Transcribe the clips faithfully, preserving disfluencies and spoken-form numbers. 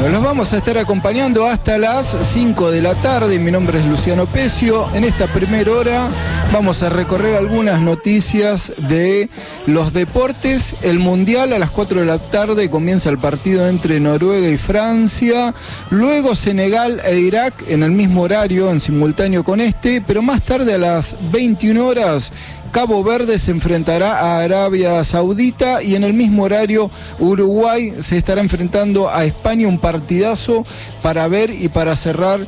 Bueno, los vamos a estar acompañando hasta las cinco de la tarde. Mi nombre es Luciano Pecio. En esta primera hora vamos a recorrer algunas noticias de los deportes. El Mundial a las cuatro de la tarde comienza el partido entre Noruega y Francia. Luego Senegal e Irak en el mismo horario, en simultáneo con este. Pero más tarde a las veintiuna horas... Cabo Verde se enfrentará a Arabia Saudita y en el mismo horario Uruguay se estará enfrentando a España, un partidazo para ver y para cerrar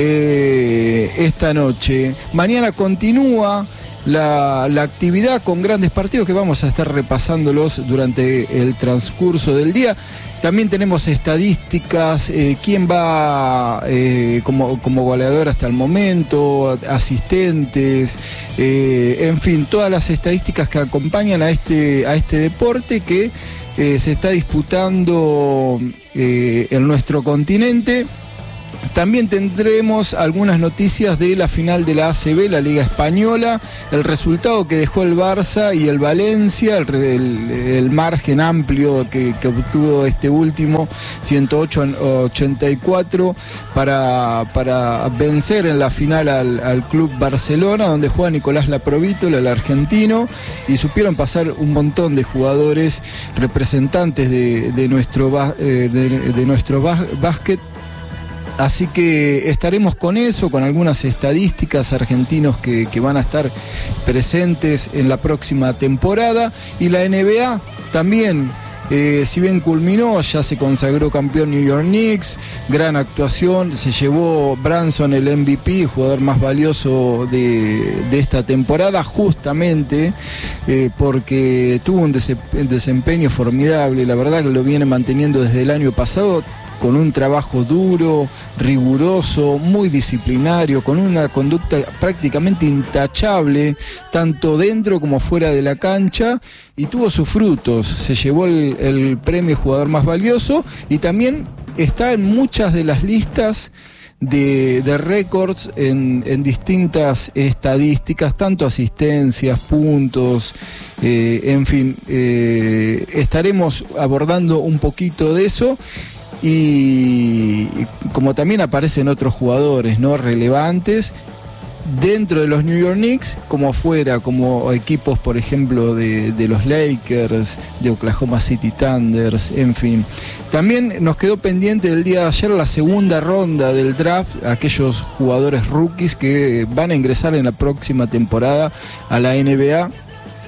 eh, esta noche. Mañana continúa La, la actividad con grandes partidos que vamos a estar repasándolos durante el transcurso del día. También tenemos estadísticas, eh, quién va eh, como, como goleador hasta el momento, asistentes, eh, en fin, todas las estadísticas que acompañan a este, a este deporte que eh, se está disputando eh, en nuestro continente. También tendremos algunas noticias de la final de la A C B, la Liga Española, el resultado que dejó el Barça y el Valencia, el, el, el margen amplio que, que obtuvo este último, ciento ocho a ochenta y cuatro, para, para vencer en la final al, al Club Barcelona, donde juega Nicolás Laprovítola, el argentino, y supieron pasar un montón de jugadores representantes de, de nuestro, de, de nuestro básquet. Así que estaremos con eso, con algunas estadísticas argentinos que, que van a estar presentes en la próxima temporada. Y la N B A también, eh, si bien culminó, ya se consagró campeón New York Knicks, gran actuación, se llevó Branson el M V P, el jugador más valioso de, de esta temporada, justamente eh, porque tuvo un desempeño formidable, la verdad que lo viene manteniendo desde el año pasado, con un trabajo duro, riguroso, muy disciplinario, con una conducta prácticamente intachable, tanto dentro como fuera de la cancha, y tuvo sus frutos. Se llevó el, el premio jugador más valioso y también está en muchas de las listas de, de récords en, en distintas estadísticas, tanto asistencias, puntos, eh, en fin, eh, estaremos abordando un poquito de eso. Y como también aparecen otros jugadores, ¿no?, relevantes dentro de los New York Knicks, como afuera, como equipos, por ejemplo, de, de los Lakers, de Oklahoma City Thunders, en fin. También nos quedó pendiente del día de ayer la segunda ronda del draft, aquellos jugadores rookies que van a ingresar en la próxima temporada a la N B A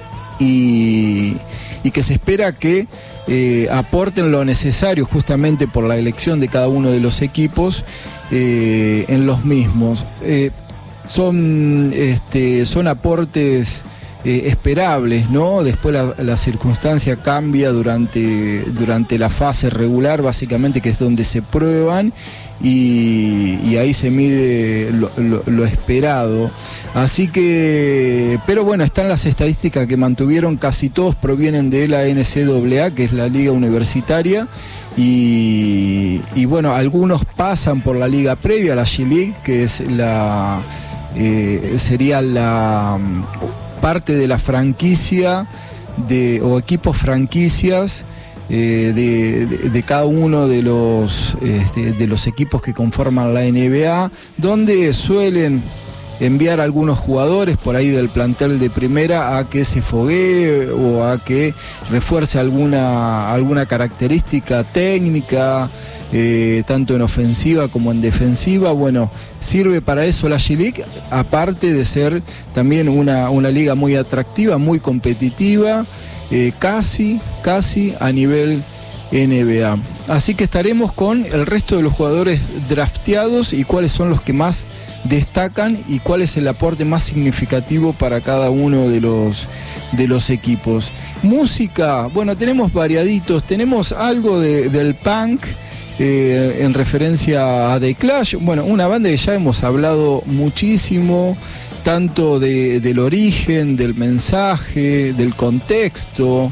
y, y que se espera que Eh, aporten lo necesario justamente por la elección de cada uno de los equipos eh, en los mismos. Eh, son, este, son aportes eh, esperables, ¿no? Después la, la circunstancia cambia durante, durante la fase regular, básicamente, que es donde se prueban. Y, y ahí se mide lo, lo, lo esperado. Así que, pero bueno, están las estadísticas que mantuvieron, casi todos provienen de la N C A A, que es la liga universitaria, y, y bueno, algunos pasan por la liga previa, la G-League, que es la eh, sería la parte de la franquicia de, o equipos franquicias Eh, de, de, de cada uno de los, este, de los equipos que conforman la N B A, donde suelen enviar a algunos jugadores por ahí del plantel de primera a que se foguee o a que refuerce alguna, alguna característica técnica, eh, tanto en ofensiva como en defensiva. Bueno, sirve para eso la G-League, aparte de ser también una, una liga muy atractiva, muy competitiva, Eh, casi, casi a nivel N B A. Así que estaremos con el resto de los jugadores drafteados y cuáles son los que más destacan y cuál es el aporte más significativo para cada uno de los, de los equipos. Música, bueno, tenemos variaditos, tenemos algo de, del punk, eh, en referencia a The Clash, bueno, una banda que ya hemos hablado muchísimo, tanto de, del origen, del mensaje, del contexto,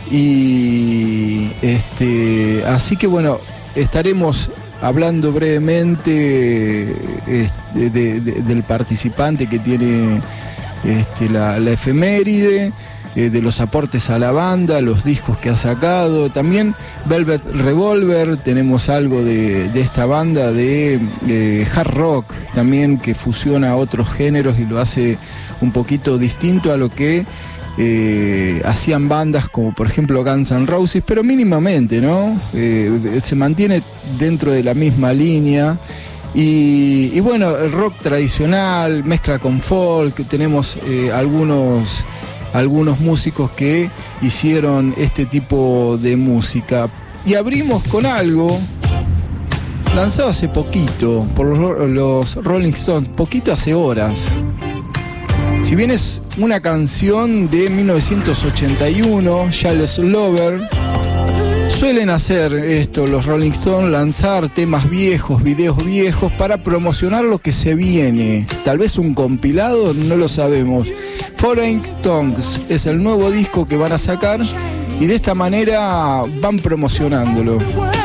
y este, así que bueno, estaremos hablando brevemente este, de, de, del participante que tiene este, la, la efeméride eh, de los aportes a la banda, los discos que ha sacado. También Velvet Revolver, tenemos algo de, de esta banda de, de hard rock, también que fusiona otros géneros y lo hace un poquito distinto a lo que Eh, hacían bandas como por ejemplo Guns N' Roses, pero mínimamente, ¿no? Eh, se mantiene dentro de la misma línea. Y, y bueno, el rock tradicional, mezcla con folk, tenemos eh, algunos, algunos músicos que hicieron este tipo de música. Y abrimos con algo lanzado hace poquito por los, los Rolling Stones, poquito hace horas. Si bien es una canción de mil novecientos ochenta y uno, Jealous Lover, suelen hacer esto los Rolling Stones, lanzar temas viejos, videos viejos para promocionar lo que se viene. Tal vez un compilado, no lo sabemos. Foreign Tongues es el nuevo disco que van a sacar y de esta manera van promocionándolo.